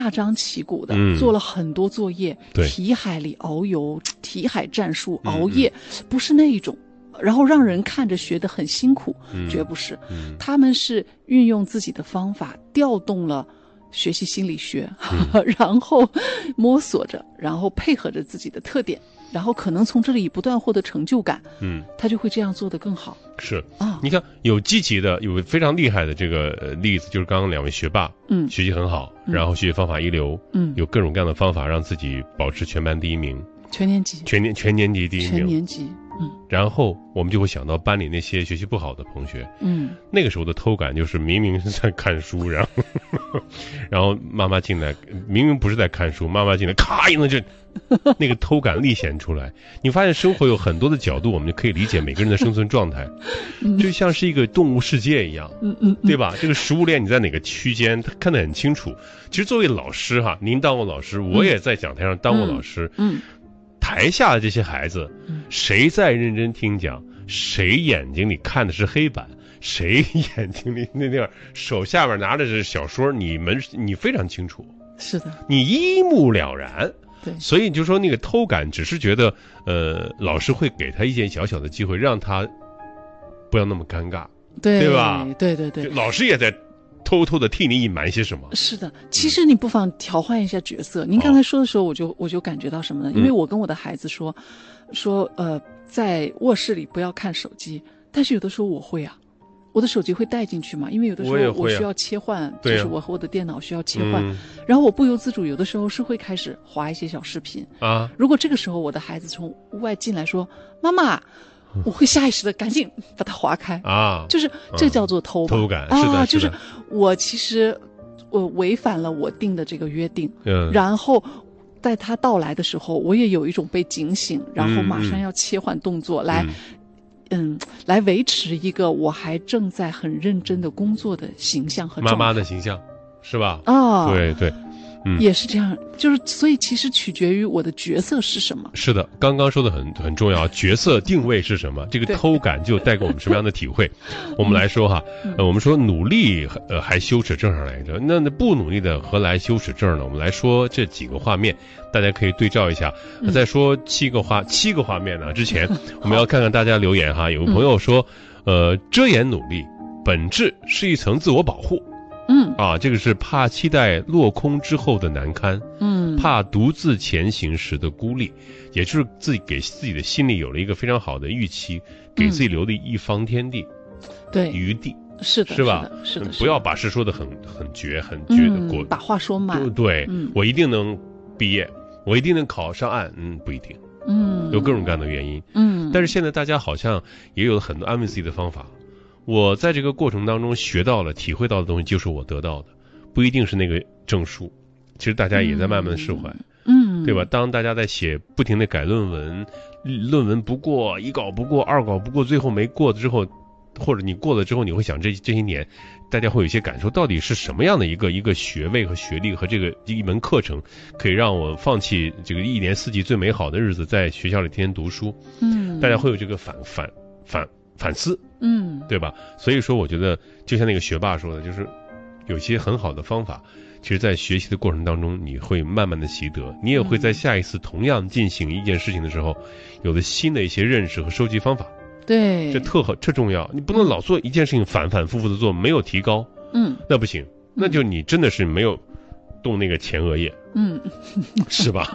大张旗鼓的做了很多作业，题海里遨游，题海战术，熬夜，不是那一种。然后让人看着学得很辛苦，绝不是。他们是运用自己的方法，调动了学习心理学，然后摸索着，然后配合着自己的特点，然后可能从这里不断获得成就感，他就会这样做得更好。 是啊，你看有积极的，有非常厉害的这个例子，就是刚刚两位学霸，学习很好，然后学习方法一流，有各种各样的方法让自己保持全班第一名， 全年级第一名，全年级。然后我们就会想到班里那些学习不好的同学，那个时候的偷感就是明明是在看书，然后妈妈进来，明明不是在看书，妈妈进来咔一弄就那个偷感立显出来。你发现生活有很多的角度，我们就可以理解每个人的生存状态，就像是一个动物世界一样，对吧？这个食物链你在哪个区间，他看得很清楚。其实作为老师哈，您当过老师，我也在讲台上当过老师，台下的这些孩子，谁在认真听讲，谁眼睛里看的是黑板，谁眼睛里那地方手下边拿的是小说，你非常清楚， 是的， 你一目了然。 对， 所以就说那个偷感，只是觉得老师会给他一点小小的机会，让他不要那么尴尬，对吧？ 对， 老师也在偷偷的替你隐瞒些什么。 是的，其实你不妨调换一下角色。您刚才说的时候，我就感觉到什么呢？因为我跟我的孩子说，在卧室里不要看手机，但是有的时候我会啊，我的手机会带进去嘛，因为有的时候我需要切换，就是我和我的电脑需要切换，然后我不由自主有的时候是会开始滑一些小视频啊。如果这个时候我的孩子从屋外进来说妈妈，我会下意识的赶紧把它划开啊，就是这叫做偷感啊， 就是我其实我违反了我定的这个约定，然后在他到来的时候，我也有一种被警醒，然后马上要切换动作来维持一个我还正在很认真的工作的形象和妈妈的形象，是吧？ 啊， 对。 也是这样，就是所以其实取决于我的角色是什么。 是的，刚刚说的很重要，角色定位是什么？这个偷感就带给我们什么样的体会？我们来说哈，我们说努力还羞耻症上来着，那不努力的何来羞耻症呢？我们来说这几个画面，大家可以对照一下。再说七个画面呢，之前我们要看看大家留言哈。有个朋友说，遮掩努力本质是一层自我保护。这个是怕期待落空之后的难堪，怕独自前行时的孤立，也就是自己给自己的心里有了一个非常好的预期，给自己留了一方天地， 对， 余地， 是的， 是吧？ 是的， 不要把事说的很绝的过， 把话说满。 对，我一定能毕业，我一定能考上岸，不一定，有各种各样的原因，但是现在大家好像也有了很多安慰自己的方法。我在这个过程当中学到了、体会到的东西，就是我得到的，不一定是那个证书。其实大家也在慢慢的释怀，对吧？当大家在不停的改论文，论文不过，一稿不过，二稿不过，最后没过之后，或者你过了之后，你会想这些年，大家会有一些感受，到底是什么样的一个学位和学历和这个一门课程，可以让我放弃这个一年四季最美好的日子，在学校里天天读书？大家会有这个反思，对吧？所以说我觉得就像那个学霸说的，就是有些很好的方法，其实在学习的过程当中你会慢慢的习得，你也会在下一次同样进行一件事情的时候有了新的一些认识和收集方法。 对， 这特重要，你不能老做一件事情反复的做，没有提高，那不行，那就你真的是没有动那个前额叶，是吧？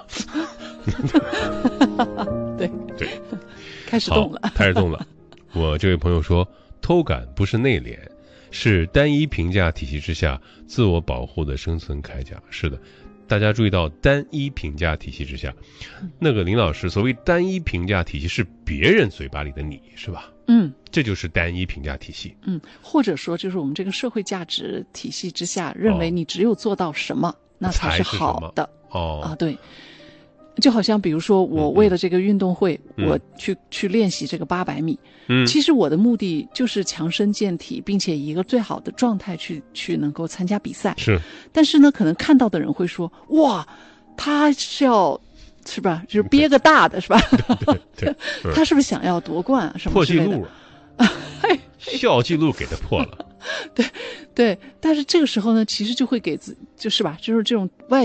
对，开始动了。 我这位朋友说，偷感不是内敛，是单一评价体系之下自我保护的生存铠甲。是的，大家注意到单一评价体系之下，那个林老师所谓单一评价体系是别人嘴巴里的你，是吧？这就是单一评价体系。 或者说就是我们这个社会价值体系之下，认为你只有做到什么，那才是好的。对。就好像比如说我为了这个运动会，我去练习这个800米，其实我的目的就是强身健体，并且以一个最好的状态去能够参加比赛。 是， 但是呢，可能看到的人会说，哇，他是吧？就是憋个大的是吧？ 对， 他是不是想要夺冠啊？什么破纪录？ 校记录给他破了。 对，但是这个时候呢，其实就会给就是吧，就是这种外